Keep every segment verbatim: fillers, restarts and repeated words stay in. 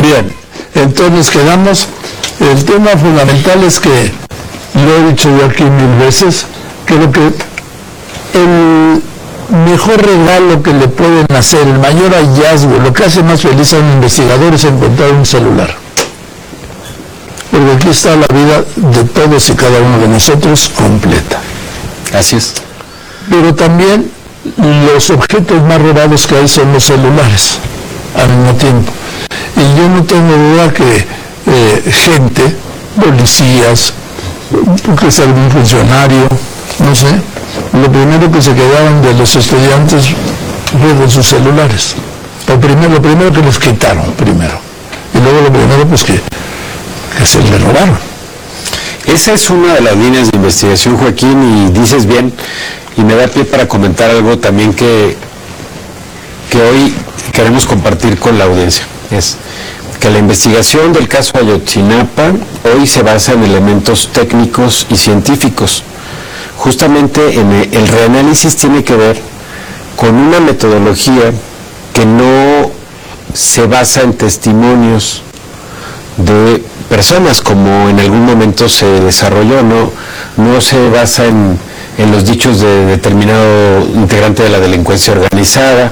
Bien, entonces quedamos, el tema fundamental es que, lo he dicho yo aquí mil veces, creo que el mejor regalo que le pueden hacer, el mayor hallazgo, lo que hace más feliz a un investigador es encontrar un celular. Porque aquí está la vida de todos y cada uno de nosotros completa. Así es. Pero también los objetos más robados que hay son los celulares al mismo tiempo. Y yo no tengo duda que eh, gente, policías, que sea algún funcionario, no sé, lo primero que se quedaron de los estudiantes fue de sus celulares. Lo primero, lo primero que les quitaron primero. Y luego lo primero pues que, que se les robaron. Esa es una de las líneas de investigación, Joaquín, y dices bien, y me da pie para comentar algo también que, que hoy queremos compartir con la audiencia. Es que la investigación del caso Ayotzinapa hoy se basa en elementos técnicos y científicos. Justamente en el, el reanálisis tiene que ver con una metodología que no se basa en testimonios de personas como en algún momento se desarrolló, no, no se basa en, en los dichos de determinado integrante de la delincuencia organizada,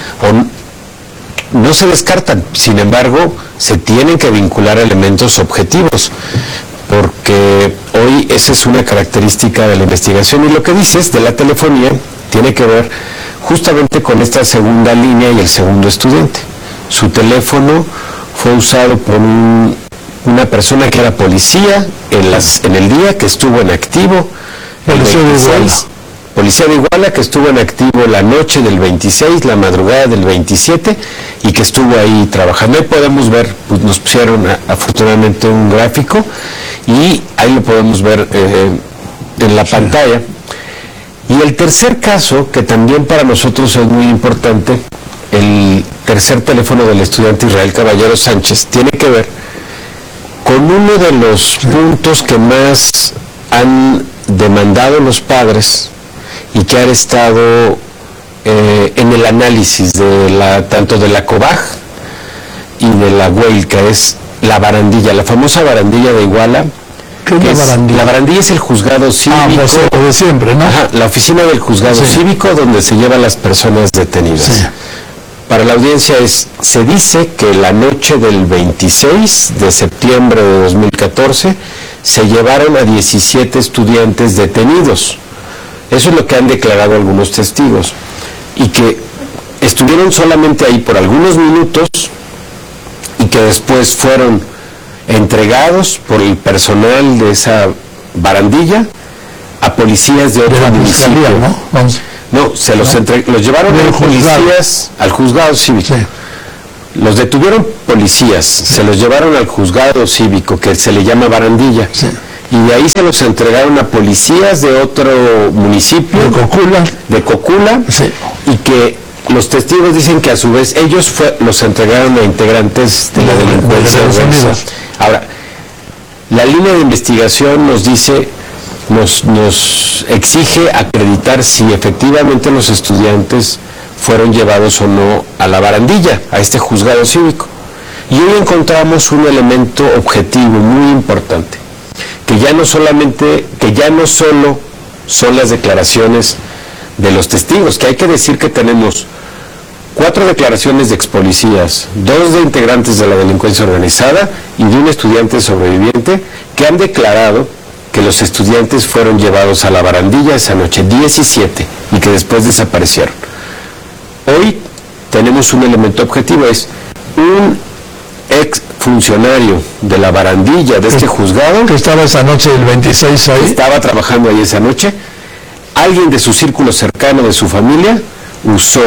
o no se descartan, sin embargo, se tienen que vincular elementos objetivos, porque hoy esa es una característica de la investigación, y lo que dices de la telefonía tiene que ver justamente con esta segunda línea y el segundo estudiante. Su teléfono fue usado por un, una persona que era policía en, las, en el día, que estuvo en activo, Policía de Iguala. Policía de Iguala, que estuvo en activo la noche del veintiséis, la madrugada del veintisiete, y que estuvo ahí trabajando. Ahí podemos ver, pues nos pusieron a, afortunadamente un gráfico, y ahí lo podemos ver eh, en la sí. pantalla. Y el tercer caso, que también para nosotros es muy importante, el tercer teléfono del estudiante Israel Caballero Sánchez, tiene que ver con uno de los puntos que más han demandado los padres y que han estado eh, en el análisis de la, tanto de la COBAG y de la Huelca, es la barandilla, la famosa barandilla de Iguala. ¿Qué es la barandilla? La barandilla es el juzgado cívico. Ah, pues de siempre, ¿no? Ajá, la oficina del juzgado sí. cívico donde se llevan las personas detenidas. Sí. Para la audiencia es, se dice que la noche del veintiséis de septiembre de dos mil catorce se llevaron a diecisiete estudiantes detenidos. Eso es lo que han declarado algunos testigos. Y que estuvieron solamente ahí por algunos minutos y que después fueron entregados por el personal de esa barandilla a policías de otro municipio. ¿No? Vamos. No, se los, ¿no? entre, los llevaron a policías al juzgado cívico. Sí. Los detuvieron policías, sí. se los llevaron al juzgado cívico, que se le llama barandilla. Sí. Y de ahí se los entregaron a policías de otro municipio. De Cocula. De Cocula. Sí. Y que los testigos dicen que a su vez ellos fue, los entregaron a integrantes de la delincuencia organizada. Ahora, la línea de investigación nos dice, nos, nos exige acreditar si efectivamente los estudiantes fueron llevados o no a la barandilla, a este juzgado cívico. Y hoy encontramos un elemento objetivo muy importante, que ya no solamente, que ya no solo son las declaraciones de los testigos, que hay que decir que tenemos cuatro declaraciones de expolicías, dos de integrantes de la delincuencia organizada y de un estudiante sobreviviente que han declarado que los estudiantes fueron llevados a la barandilla esa noche, diecisiete, y que después desaparecieron. Hoy tenemos un elemento objetivo, es un ex funcionario de la barandilla de este juzgado que estaba esa noche del veintiséis ahí, estaba trabajando ahí esa noche. Alguien de su círculo cercano, de su familia, usó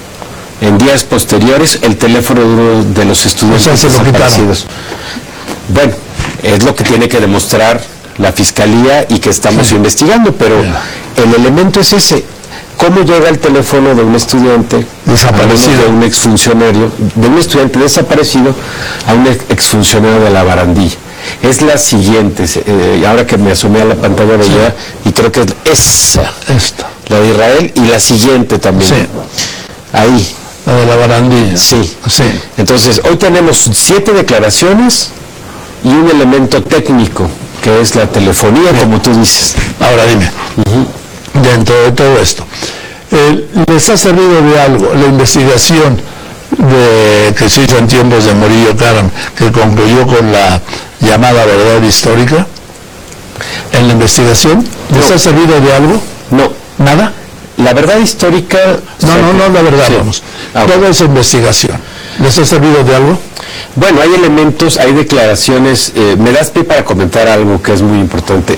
en días posteriores el teléfono de los estudiantes, o sea, se lo desaparecidos. Bueno, es lo que tiene que demostrar la fiscalía y que estamos sí. investigando, pero yeah. el elemento es ese. ¿Cómo llega el teléfono de un estudiante desaparecido, de un exfuncionario, de un estudiante desaparecido a un exfuncionario de la barandilla? Es la siguiente, eh, ahora que me asomé a la pantalla de ella, sí. y creo que es esa, Esta. la de Israel, y la siguiente también. Sí. Ahí, La de la barandilla. Sí. Sí. Entonces, hoy tenemos siete declaraciones y un elemento técnico, que es la telefonía, sí, como tú dices. Ahora dime, uh-huh, dentro de todo esto, eh, ¿les ha servido de algo la investigación de, que se hizo en tiempos de Murillo Karam, que concluyó con la llamada verdad histórica? ¿En la investigación les no. ha servido de algo? No. ¿Nada? La verdad histórica... No, no, no, la verdad, sí, vamos. Ah, Toda esa investigación, ¿les ha servido de algo? Bueno, hay elementos, hay declaraciones. Eh, me das pie para comentar algo que es muy importante.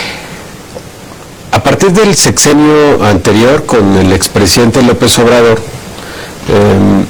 A partir del sexenio anterior, con el expresidente López Obrador, eh,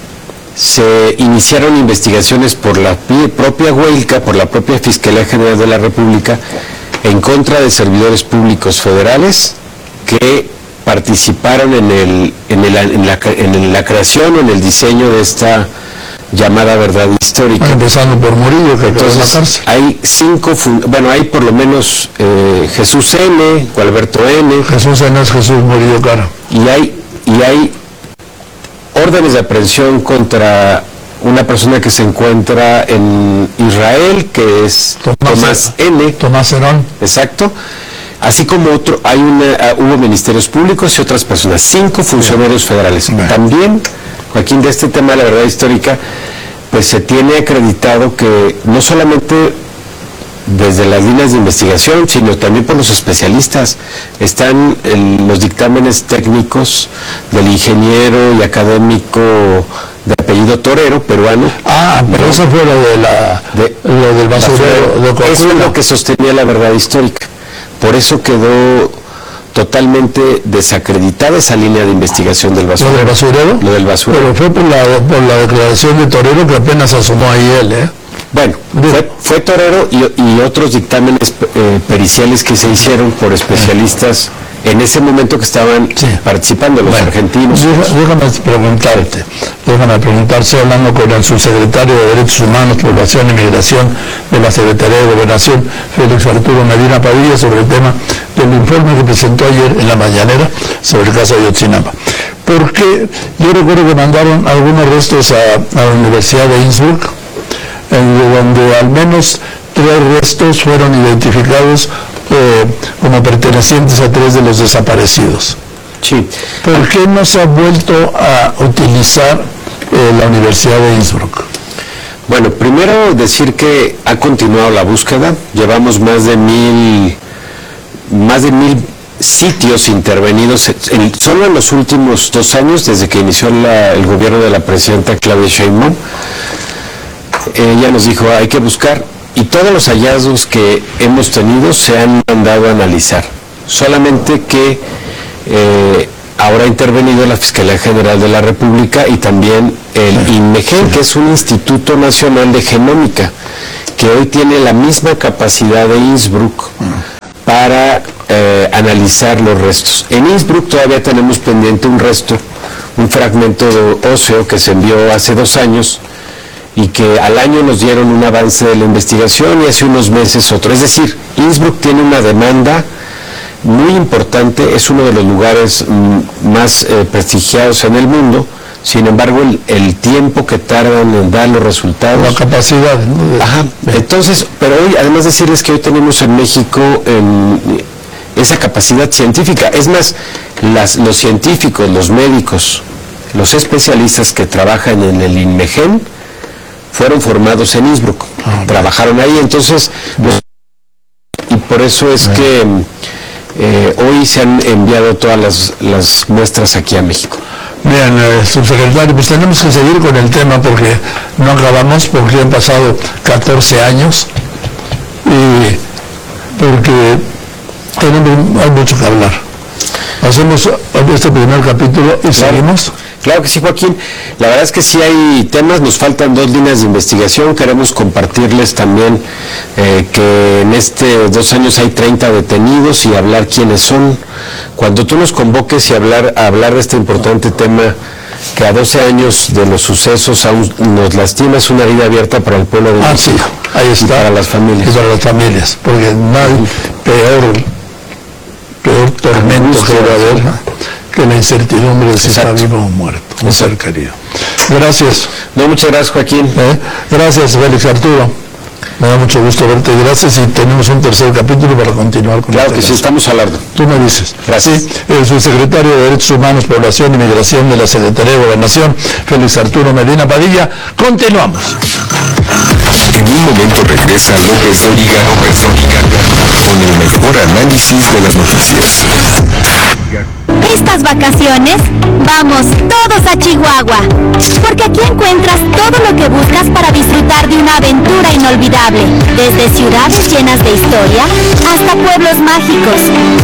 se iniciaron investigaciones por la propia Huelca, por la propia Fiscalía General de la República, en contra de servidores públicos federales que participaron en, el, en, el, en, la, en la creación o en el diseño de esta llamada verdad histórica. Empezando por Murillo, que entonces la cárcel. Hay cinco, bueno, hay por lo menos eh, Jesús N., Gualberto N. Jesús N. es Jesús Murillo Karam. Y hay, y hay órdenes de aprehensión contra una persona que se encuentra en Israel, que es Tomás, Tomás N. Tomás Herón. Exacto. Así como otro, hay una, uh, hubo ministerios públicos y otras personas, cinco funcionarios sí. federales. Bien. También, Joaquín, de este tema de la verdad histórica, pues se tiene acreditado que no solamente desde las líneas de investigación, sino también por los especialistas, están en los dictámenes técnicos del ingeniero y académico de apellido Torero, peruano. Ah, pero ¿no? Eso fue lo, de la, de, lo del basurero. basurero de eso es lo que sostenía la verdad histórica. Por eso quedó totalmente desacreditada esa línea de investigación del basurero. ¿Lo del basurero? Lo del basurero. Pero fue por la, por la declaración de Torero que apenas asomó ahí él, ¿eh? Bueno, fue, fue Torero y, y otros dictámenes eh, periciales que se hicieron por especialistas en ese momento que estaban sí. participando, los bueno, argentinos. Déjame preguntarte, déjame preguntarse, hablando con el subsecretario de Derechos Humanos, Población y Migración de la Secretaría de Gobernación, Félix Arturo Medina Padilla, sobre el tema del informe que presentó ayer en la mañanera sobre el caso de Ayotzinapa. Porque yo recuerdo que mandaron algunos restos a, a la Universidad de Innsbruck, en donde al menos tres restos fueron identificados eh, como pertenecientes a tres de los desaparecidos. Sí. ¿Por qué no se ha vuelto a utilizar eh, la Universidad de Innsbruck? Bueno, primero decir que ha continuado la búsqueda. Llevamos más de mil, más de mil sitios intervenidos en, solo en los últimos dos años, desde que inició la, el gobierno de la presidenta Claudia Sheinbaum. Ella nos dijo, hay que buscar, y todos los hallazgos que hemos tenido se han mandado a analizar. Solamente que eh, ahora ha intervenido la Fiscalía General de la República y también el INMEGEN, que es un Instituto Nacional de Genómica, que hoy tiene la misma capacidad de Innsbruck para eh, analizar los restos. En Innsbruck todavía tenemos pendiente un resto, un fragmento óseo que se envió hace dos años, y que al año nos dieron un avance de la investigación y hace unos meses otro. Es decir, Innsbruck tiene una demanda muy importante, es uno de los lugares mm, más eh, prestigiados en el mundo. Sin embargo, el, el tiempo que tardan en dar los resultados... La capacidad, ¿no? Ajá. Entonces, pero hoy, además decirles que hoy tenemos en México en, esa capacidad científica. Es más, las, los científicos, los médicos, los especialistas que trabajan en el INMEGEN, fueron formados en Innsbruck, ah, trabajaron ahí, entonces, pues, y por eso es bien. que eh, hoy se han enviado todas las, las muestras aquí a México. Bien, eh, subsecretario, pues tenemos que seguir con el tema porque no acabamos, porque han pasado catorce años y porque tenemos, hay mucho que hablar. Hacemos este primer capítulo y claro. seguimos. Claro que sí, Joaquín. La verdad es que sí hay temas, nos faltan dos líneas de investigación. Queremos compartirles también eh, que en estos dos años hay treinta detenidos y hablar quiénes son. Cuando tú nos convoques y hablar, a hablar de este importante tema, que a doce años de los sucesos aún nos lastima, es una herida abierta para el pueblo de ah, México. Sí, ahí está. Y para las familias. Y para las familias, porque no hay peor, peor tormento que debe haber que la incertidumbre de si está Exacto. vivo o muerto, un Exacto. ser querido. Gracias. No, muchas gracias, Joaquín. ¿Eh? Gracias, Félix Arturo. Me da mucho gusto verte. Gracias, y tenemos un tercer capítulo para continuar con Claro este que sí, caso. estamos al orden. Tú me dices. Gracias. Sí, el subsecretario de Derechos Humanos, Población y Migración de la Secretaría de Gobernación, Félix Arturo Medina Padilla. Continuamos. En un momento regresa López Dóriga, López Dóriga, con el mejor análisis de las noticias. Estas vacaciones, vamos todos a Chihuahua, porque aquí encuentras todo lo que buscas para disfrutar de una aventura inolvidable, desde ciudades llenas de historia hasta pueblos mágicos.